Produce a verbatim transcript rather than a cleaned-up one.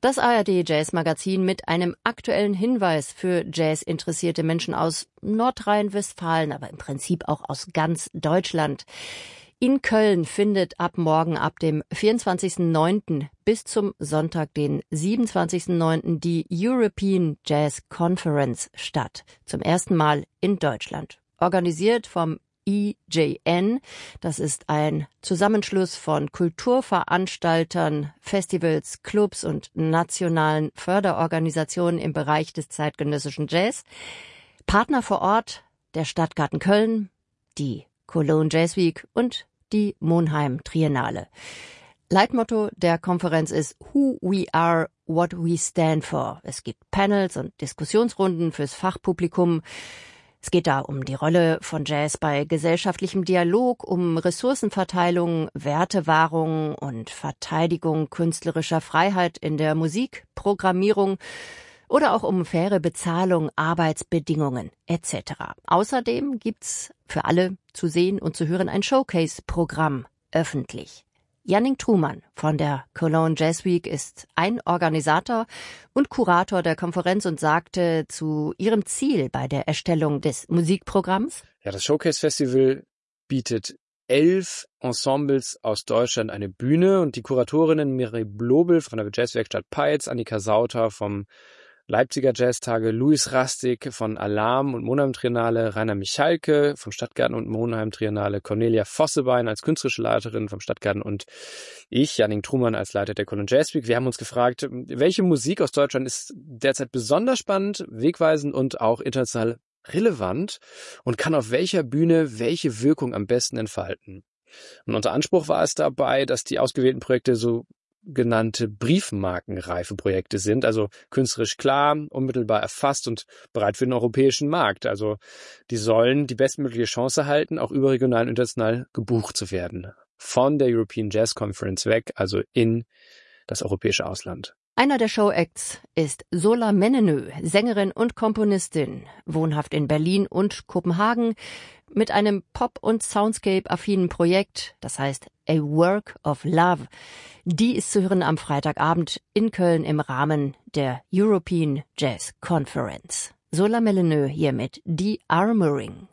Das A R D-Jazz-Magazin mit einem aktuellen Hinweis für Jazz-interessierte Menschen aus Nordrhein-Westfalen, aber im Prinzip auch aus ganz Deutschland. In Köln findet ab morgen, ab dem vierundzwanzigsten neunten bis zum Sonntag, den siebenundzwanzigsten neunten die European Jazz Conference statt. Zum ersten Mal in Deutschland. Organisiert vom E J N. Das ist ein Zusammenschluss von Kulturveranstaltern, Festivals, Clubs und nationalen Förderorganisationen im Bereich des zeitgenössischen Jazz. Partner vor Ort der Stadtgarten Köln, die Cologne Jazz Week und die Monheim Triennale. Leitmotto der Konferenz ist Who We Are, What We Stand For. Es gibt Panels und Diskussionsrunden fürs Fachpublikum. Es geht da um die Rolle von Jazz bei gesellschaftlichem Dialog, um Ressourcenverteilung, Wertewahrung und Verteidigung künstlerischer Freiheit in der Musikprogrammierung oder auch um faire Bezahlung, Arbeitsbedingungen et cetera. Außerdem gibt's für alle zu sehen und zu hören ein Showcase-Programm öffentlich. Jannik Trumann von der Cologne Jazz Week ist ein Organisator und Kurator der Konferenz und sagte zu ihrem Ziel bei der Erstellung des Musikprogramms: Ja, das Showcase Festival bietet elf Ensembles aus Deutschland eine Bühne und die Kuratorinnen Mireille Blobel von der Jazzwerkstatt Peitz, Annika Sauter vom Leipziger Jazztage, Luis Rastig von Alarm und Monheim Triennale, Rainer Michalke vom Stadtgarten und Monheim Triennale, Cornelia Vossebein als künstlerische Leiterin vom Stadtgarten und ich, Jannik Trumann, als Leiter der Cologne Jazz Week. Wir haben uns gefragt, welche Musik aus Deutschland ist derzeit besonders spannend, wegweisend und auch international relevant und kann auf welcher Bühne welche Wirkung am besten entfalten. Und unser Anspruch war es dabei, dass die ausgewählten Projekte so genannte briefmarkenreife Projekte sind, also künstlerisch klar, unmittelbar erfasst und bereit für den europäischen Markt. Also die sollen die bestmögliche Chance erhalten, auch überregional und international gebucht zu werden. Von der European Jazz Conference weg, also in das europäische Ausland. Einer der Showacts ist Sola Menenö, Sängerin und Komponistin, wohnhaft in Berlin und Kopenhagen, mit einem Pop- und Soundscape-affinen Projekt, das heißt A Work of Love. Die ist zu hören am Freitagabend in Köln im Rahmen der European Jazz Conference. Sola Menenö hier mit The Armoring.